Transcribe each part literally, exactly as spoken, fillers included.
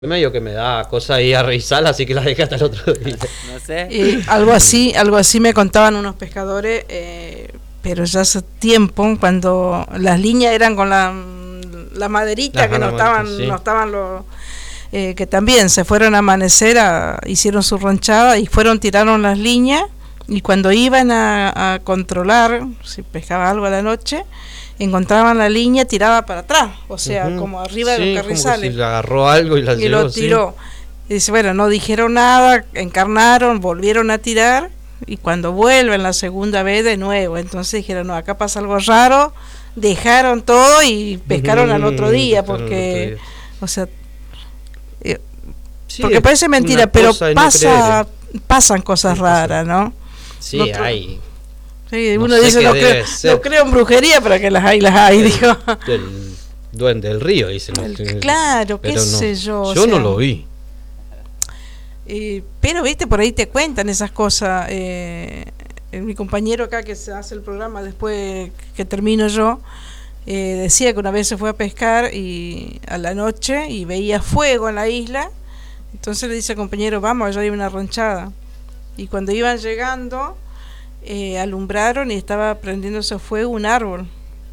Medio que me da cosa ir a revisarla, así que la dejé hasta el otro día. No sé. Y algo así, algo así me contaban unos pescadores, eh, pero ya hace tiempo, cuando las líneas eran con la, la maderita, Ajá, que no la estaban, maderita, sí. no estaban los, eh, que también se fueron a amanecer, a, hicieron su ranchada y fueron, tiraron las líneas, y cuando iban a, a controlar si pescaba algo a la noche, encontraban la línea tirada para atrás, o sea, uh-huh. como arriba sí, de los carrizales. Como que si le agarró algo y la y llevó, lo tiró. Sí. Y dice, bueno, no dijeron nada, encarnaron, volvieron a tirar, y cuando vuelven la segunda vez de nuevo, entonces dijeron, no, acá pasa algo raro, dejaron todo y pescaron uh-huh. al otro día, porque, otro día. o sea, eh, sí, porque parece mentira, pero pasa, no pasan cosas sí, raras, ¿no? Sí, no, hay... Sí, no uno dice, no creo, no creo en brujería, pero que las hay, las hay, el, dijo. El duende del río, dicen. El, claro, qué no, sé yo. Yo o sea, no lo vi. Eh, pero, viste, por ahí te cuentan esas cosas. Eh, mi compañero acá que se hace el programa después que termino yo, eh, decía que una vez se fue a pescar y a la noche y veía fuego en la isla. Entonces le dice al compañero, vamos, allá hay una ranchada. Y cuando iban llegando... Eh, alumbraron y estaba prendiéndose fuego un árbol.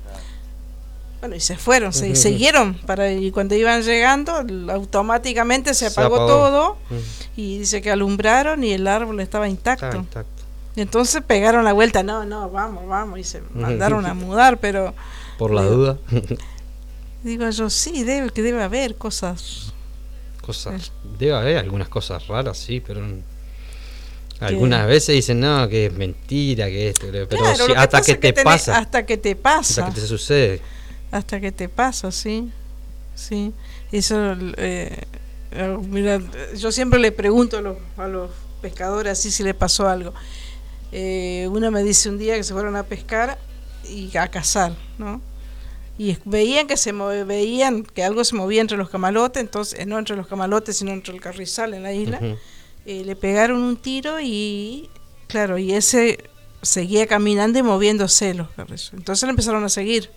Bueno, y se fueron, se uh-huh. siguieron para, y cuando iban llegando automáticamente se apagó, se apagó. todo uh-huh. y dice que alumbraron y el árbol estaba intacto. Estaba intacto. Y entonces pegaron la vuelta, no, no, vamos, vamos, y se mandaron a mudar, pero por la digo, duda. Digo yo, sí, debe, que debe haber cosas. Cosas, debe haber algunas cosas raras, sí, pero algunas ¿Qué? veces dicen no, que es mentira, que esto, pero claro, si, que hasta que te que pasa. Tenés, hasta que te pasa. Hasta que te sucede. Hasta que te pasa, sí. Sí. Eso, eh, mira, yo siempre le pregunto a los, a los pescadores así si le pasó algo. Eh, uno me dice un día que se fueron a pescar y a cazar, ¿no? Y veían que se move, veían que algo se movía entre los camalotes, entonces no entre los camalotes, sino entre el carrizal en la isla. Uh-huh. Eh, le pegaron un tiro y claro, y ese seguía caminando y moviéndose los carrizales. Entonces le empezaron a seguir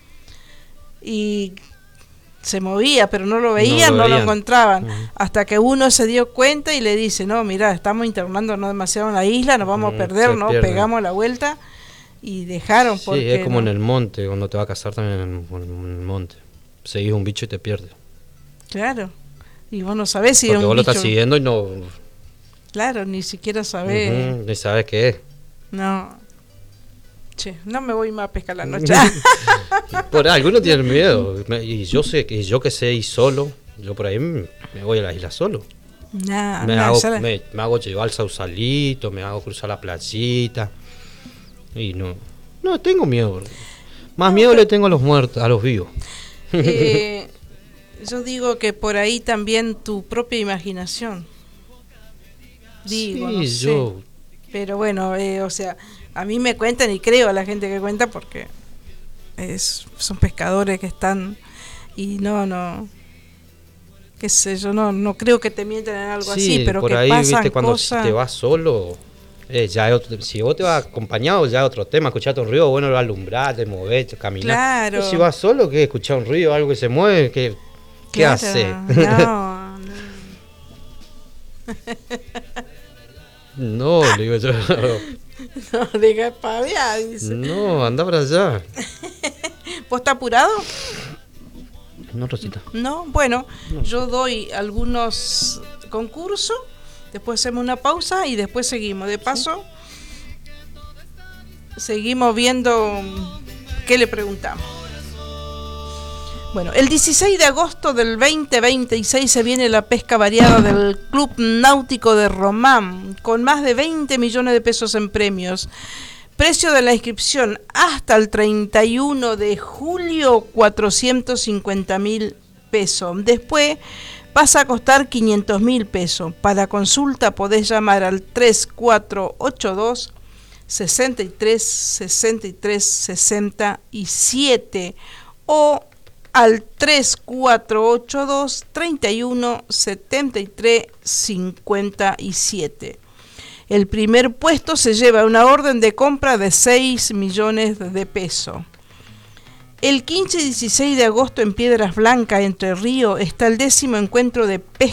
y se movía, pero no lo veían, no lo, no lo encontraban, uh-huh. hasta que uno se dio cuenta y le dice, no, mira, estamos internándonos demasiado en la isla, nos vamos uh-huh. a perder, se no, pierde. Pegamos la vuelta y dejaron. Sí, porque es como no. en el monte, cuando te va a cazar también en el, en el monte, seguís un bicho y te pierdes. Claro, y vos no sabés si porque es un vos bicho. Lo estás siguiendo y no... Claro, ni siquiera sabés. Uh-huh, ni sabes qué es. No. Che, no me voy más a pescar la noche. Por ahí, algunos tienen miedo. Y yo sé que yo que sé ir solo, yo por ahí me voy a la isla solo. Nah, me, nah, hago, la... me, me hago llevar al sausalito, me hago cruzar la playita. Y no. No, tengo miedo. Más no, miedo pero... le tengo a los muertos, a los vivos. Eh, yo digo que por ahí también tu propia imaginación. Digo, sí, no yo. Sé. Pero bueno, eh, o sea, a mí me cuentan y creo a la gente que cuenta porque es, son pescadores que están y no, no, qué sé yo, no, no creo que te mienten en algo sí, así, pero por que ahí, pasan viste, cuando cosas. Si te vas solo, eh, ya es otro, si vos te vas acompañado ya es otro tema, escucharte un ruido, bueno, lo alumbrás, te movés, te caminás. Claro. Pero si vas solo, ¿qué? Escuchar un ruido, algo que se mueve, ¿qué, ¿qué claro, hace? No, no. No, le digo yo. No, diga para allá, dice. No, anda para allá. ¿Vos estás apurado? No, Rosita. No, bueno, no. Yo doy algunos concursos, después hacemos una pausa y después seguimos. De paso, ¿sí? Seguimos viendo qué le preguntamos. Bueno, el dieciséis de agosto del veinte veintiséis se viene la pesca variada del Club Náutico de Román, con más de veinte millones de pesos en premios. Precio de la inscripción hasta el treinta y uno de julio, cuatrocientos cincuenta mil pesos. Después pasa a costar quinientos mil pesos. Para consulta podés llamar al tres cuatro ocho dos, sesenta y tres, sesenta y tres, sesenta y siete o al tres cuatro ocho dos, treinta y uno, setenta y tres, cincuenta y siete. El primer puesto se lleva una orden de compra de seis millones de pesos. El quince y dieciséis de agosto en Piedras Blancas, Entre Ríos, está el décimo encuentro de pesca